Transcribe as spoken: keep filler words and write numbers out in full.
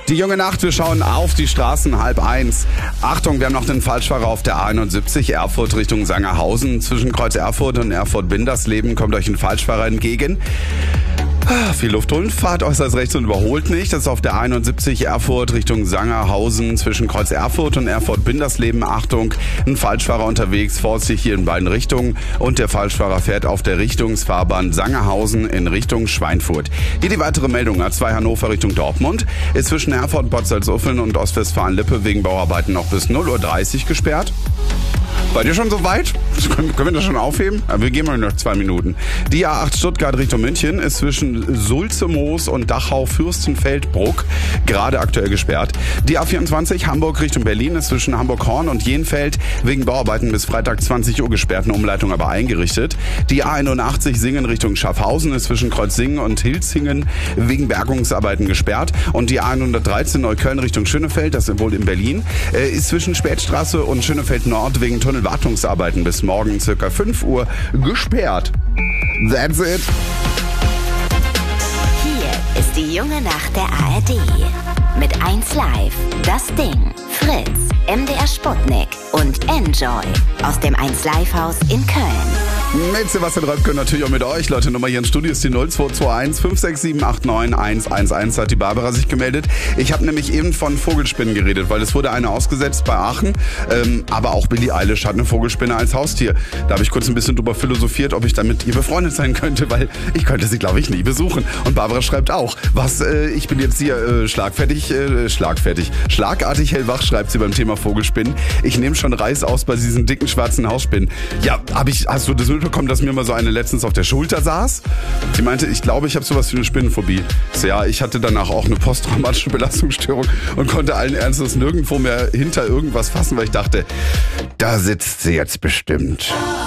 Die junge Nacht, wir schauen auf die Straßen, halb eins. Achtung, wir haben noch den Falschfahrer auf der A einundsiebzig, Erfurt Richtung Sangerhausen. Zwischen Kreuz Erfurt und Erfurt-Bindersleben kommt euch ein Falschfahrer entgegen. Ah, viel Luft holen, fahrt äußerst rechts und überholt nicht. Das ist auf der A einundsiebzig Erfurt Richtung Sangerhausen zwischen Kreuz Erfurt und Erfurt-Bindersleben. Achtung, ein Falschfahrer unterwegs, vorsichtig hier in beiden Richtungen. Und der Falschfahrer fährt auf der Richtungsfahrbahn Sangerhausen in Richtung Schweinfurt. Hier die weitere Meldung. A zwei Hannover Richtung Dortmund ist zwischen Erfurt, Bad Salzuflen und Ostwestfalen-Lippe wegen Bauarbeiten noch bis null Uhr dreißig gesperrt. Seid ihr schon soweit? Können, können wir das schon aufheben? Ja, wir gehen mal noch zwei Minuten. Die A acht Stuttgart Richtung München ist zwischen Sulzemoos und Dachau-Fürstenfeldbruck gerade aktuell gesperrt. Die A vierundzwanzig Hamburg Richtung Berlin ist zwischen Hamburg-Horn und Jenfeld wegen Bauarbeiten bis Freitag zwanzig Uhr gesperrt, eine Umleitung aber eingerichtet. Die A einundachtzig Singen Richtung Schaffhausen ist zwischen Kreuzsingen und Hilzingen wegen Bergungsarbeiten gesperrt. Und die A hundertdreizehn Neukölln Richtung Schönefeld, das ist wohl in Berlin, ist zwischen Spätstraße und Schönefeld Nord wegen Tunnelwartungsarbeiten bis morgen circa fünf Uhr gesperrt. That's it. Hier ist die junge Nacht der A R D. Mit eins Live, das Ding, Fritz, M D R Sputnik und Enjoy aus dem eins Live Haus in Köln. Mit Sebastian Röpke, natürlich auch mit euch. Leute, Nummer hier im Studio ist die null zwei zwei eins fünf sechs sieben acht neun eins eins eins. Hat die Barbara sich gemeldet. Ich habe nämlich eben von Vogelspinnen geredet, weil es wurde eine ausgesetzt bei Aachen. Ähm, aber auch Billie Eilish hat eine Vogelspinne als Haustier. Da habe ich kurz ein bisschen drüber philosophiert, ob ich dann mit ihr befreundet sein könnte, weil ich könnte sie, glaube ich, nie besuchen. Und Barbara schreibt auch, was, äh, ich bin jetzt hier äh, schlagfertig, äh, schlagfertig, schlagartig hellwach, schreibt sie beim Thema Vogelspinnen. Ich nehme schon Reis aus bei diesen dicken schwarzen Hausspinnen. Ja, hab ich, hast du das mitbekommen, dass mir mal so eine letztens auf der Schulter saß? Sie meinte, ich glaube, ich habe sowas wie eine Spinnenphobie. So, ja, ich hatte danach auch eine posttraumatische Belastungsstörung und konnte allen Ernstes nirgendwo mehr hinter irgendwas fassen, weil ich dachte, da sitzt sie jetzt bestimmt.